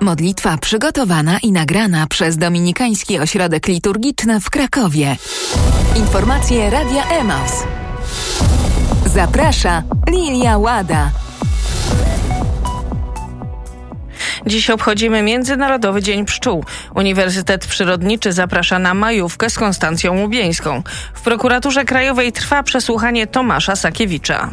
Modlitwa przygotowana i nagrana przez Dominikański Ośrodek Liturgiczny w Krakowie. Informacje Radia Emaus. Zaprasza Lilia Łada. Dziś obchodzimy Międzynarodowy Dzień Pszczół. Uniwersytet Przyrodniczy zaprasza na majówkę z Konstancją Łubieńską. W Prokuraturze Krajowej trwa przesłuchanie Tomasza Sakiewicza.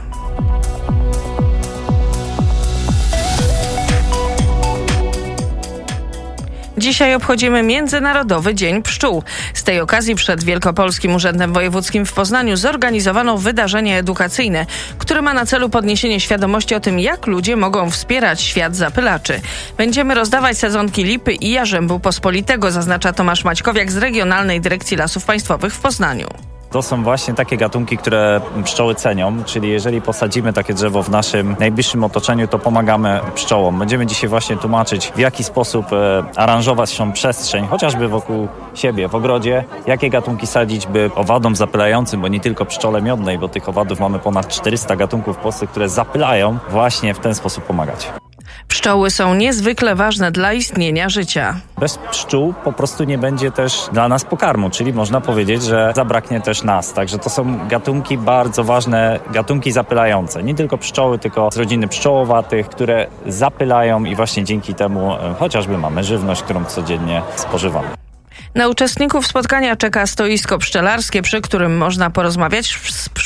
Dzisiaj obchodzimy Międzynarodowy Dzień Pszczół. Z tej okazji przed Wielkopolskim Urzędem Wojewódzkim w Poznaniu zorganizowano wydarzenie edukacyjne, które ma na celu podniesienie świadomości o tym, jak ludzie mogą wspierać świat zapylaczy. Będziemy rozdawać sezonki lipy i jarzębu pospolitego, zaznacza Tomasz Maćkowiak z Regionalnej Dyrekcji Lasów Państwowych w Poznaniu. To są właśnie takie gatunki, które pszczoły cenią, czyli jeżeli posadzimy takie drzewo w naszym najbliższym otoczeniu, to pomagamy pszczołom. Będziemy dzisiaj właśnie tłumaczyć, w jaki sposób aranżować tą przestrzeń, chociażby wokół siebie, w ogrodzie, jakie gatunki sadzić, by owadom zapylającym, bo nie tylko pszczole miodnej, bo tych owadów mamy ponad 400 gatunków w Polsce, które zapylają, właśnie w ten sposób pomagać. Pszczoły są niezwykle ważne dla istnienia życia. Bez pszczół po prostu nie będzie też dla nas pokarmu, czyli można powiedzieć, że zabraknie też nas. Także to są gatunki bardzo ważne, gatunki zapylające. Nie tylko pszczoły, tylko z rodziny pszczołowatych, które zapylają i właśnie dzięki temu chociażby mamy żywność, którą codziennie spożywamy. Na uczestników spotkania czeka stoisko pszczelarskie, przy którym można porozmawiać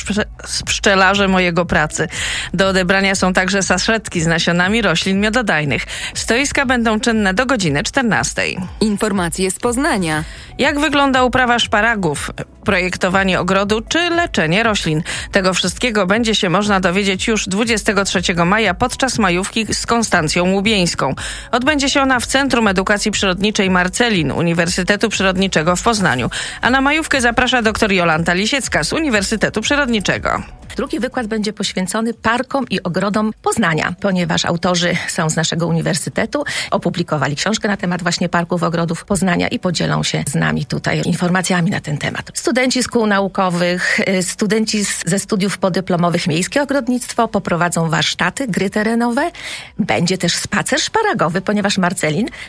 z pszczelarzem o jego pracy. Do odebrania są także saszetki z nasionami roślin miododajnych. Stoiska będą czynne do godziny 14. Informacje z Poznania. Jak wygląda uprawa szparagów, projektowanie ogrodu czy leczenie roślin? Tego wszystkiego będzie się można dowiedzieć już 23 maja podczas majówki z Konstancją Łubieńską. Odbędzie się ona w Centrum Edukacji Przyrodniczej Marcelin Uniwersytetu Przyrodniczego w Poznaniu. A na majówkę zaprasza dr Jolanta Lisiecka z Uniwersytetu Przyrodniczego. Drugi wykład będzie poświęcony parkom i ogrodom Poznania, ponieważ autorzy są z naszego uniwersytetu, opublikowali książkę na temat właśnie parków, ogrodów Poznania i podzielą się z nami tutaj informacjami na ten temat. Studenci z kół naukowych, studenci ze studiów podyplomowych Miejskie Ogrodnictwo poprowadzą warsztaty, gry terenowe. Będzie też spacer szparagowy, ponieważ Marcelin